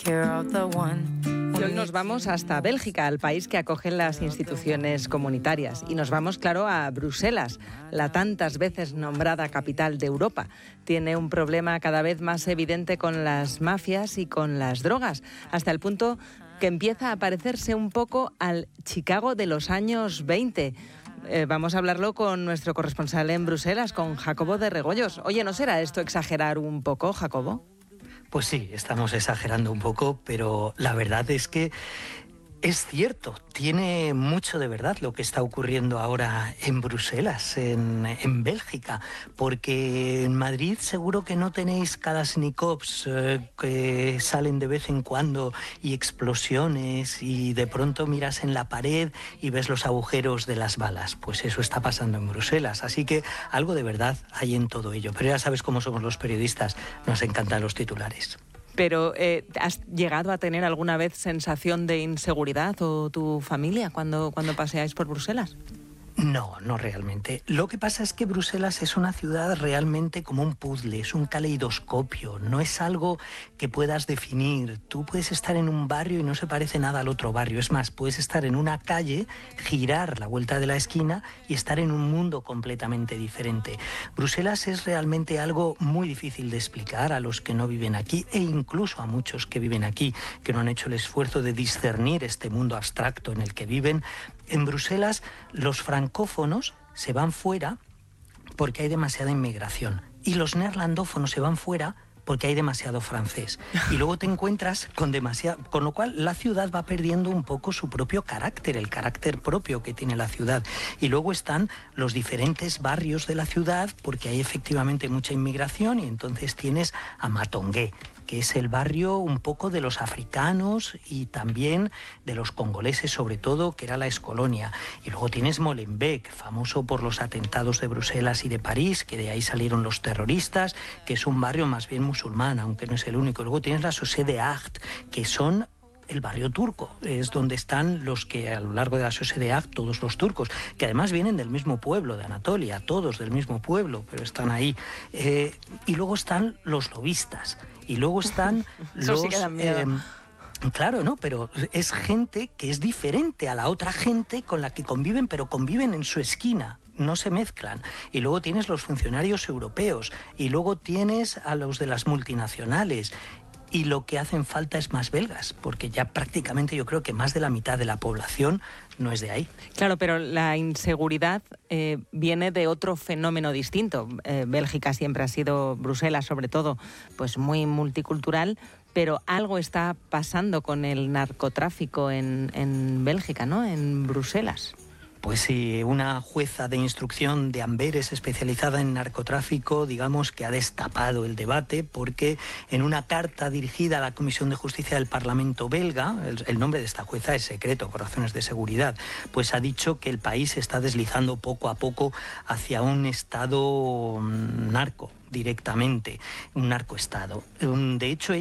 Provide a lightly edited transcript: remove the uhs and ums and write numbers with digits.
Y hoy nos vamos hasta Bélgica, al país que acoge las instituciones comunitarias. Y nos vamos, claro, a Bruselas, la tantas veces nombrada capital de Europa. Tiene un problema cada vez más evidente con las mafias y con las drogas, hasta el punto que empieza a parecerse un poco al Chicago de los años 20. Vamos a hablarlo con nuestro corresponsal en Bruselas, con Jacobo de Regoyos. Oye, ¿no será esto exagerar un poco, Jacobo? Pues sí, estamos exagerando un poco, pero la verdad es que es cierto, tiene mucho de verdad lo que está ocurriendo ahora en Bruselas, en Bélgica, porque en Madrid seguro que no tenéis kalashnikovs que salen de vez en cuando y explosiones y de pronto miras en la pared y ves los agujeros de las balas. Pues eso está pasando en Bruselas, así que algo de verdad hay en todo ello. Pero ya sabes cómo somos los periodistas, nos encantan los titulares. Pero, ¿has llegado a tener alguna vez sensación de inseguridad o tu familia cuando paseáis por Bruselas? No, no realmente. Lo que pasa es que Bruselas es una ciudad realmente como un puzzle, es un caleidoscopio, no es algo que puedas definir. Tú puedes estar en un barrio y no se parece nada al otro barrio. Es más, puedes estar en una calle, girar la vuelta de la esquina y estar en un mundo completamente diferente. Bruselas es realmente algo muy difícil de explicar a los que no viven aquí e incluso a muchos que viven aquí, que no han hecho el esfuerzo de discernir este mundo abstracto en el que viven. En Bruselas, los francófonos se van fuera porque hay demasiada inmigración y los neerlandófonos se van fuera porque hay demasiado francés. Y luego te encuentras con lo cual la ciudad va perdiendo un poco su propio carácter, el carácter propio que tiene la ciudad. Y luego están los diferentes barrios de la ciudad porque hay efectivamente mucha inmigración y entonces tienes a Matongué, que es el barrio un poco de los africanos y también de los congoleses sobre todo, que era la excolonia. Y luego tienes Molenbeek, famoso por los atentados de Bruselas y de París, que de ahí salieron los terroristas, que es un barrio más bien musulmán, aunque no es el único. Luego tienes la Chaussée de Acht, que son el barrio turco, es donde están los que a lo largo de la Chaussée de Acht, todos los turcos, que además vienen del mismo pueblo, de Anatolia, todos del mismo pueblo, pero están ahí. Y luego están los lobistas, y luego están Eso sí que da miedo. Claro, ¿no? Pero es gente que es diferente a la otra gente con la que conviven, pero conviven en su esquina. No se mezclan. Y luego tienes los funcionarios europeos, y luego tienes a los de las multinacionales. Y lo que hacen falta es más belgas, porque ya prácticamente yo creo que más de la mitad de la población no es de ahí. Claro, pero la inseguridad viene de otro fenómeno distinto. Bélgica siempre ha sido, Bruselas sobre todo, pues muy multicultural, pero algo está pasando con el narcotráfico en Bélgica, ¿no? En Bruselas. Pues sí, una jueza de instrucción de Amberes especializada en narcotráfico, digamos que ha destapado el debate porque en una carta dirigida a la Comisión de Justicia del Parlamento belga, el nombre de esta jueza es secreto por razones de seguridad, pues ha dicho que el país se está deslizando poco a poco hacia un estado narco directamente, un narcoestado. De hecho,